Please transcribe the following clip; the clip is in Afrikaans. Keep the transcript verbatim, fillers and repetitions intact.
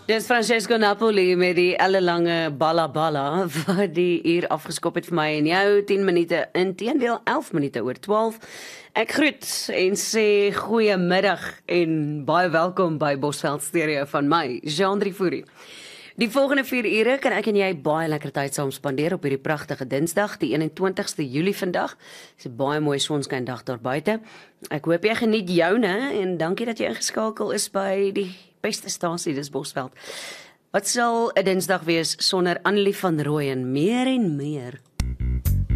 Dis Francesco Napoli met die ellelange Balla Balla wat die uur afgeskop het vir my en jou tien minute, inteendeel elf minute oor twaalf. Ek groet en sê goeiemiddag en baie welkom by Bosveld Stereo van my, Jean Drievoerie. Die volgende vier ure kan ek en jy baie lekker tyd saam spandeer op hierdie pragtige Dinsdag, die eenentwintigste Julie vandag. Dis 'n baie mooi sonskyndag daar buite. Ek hoop jy geniet joune en dankie dat jy ingeskakel is by die beste stasie, dis Bosveld. Wat sal 'n Dinsdag wees sonder Annelie van Rooyen, meer en meer?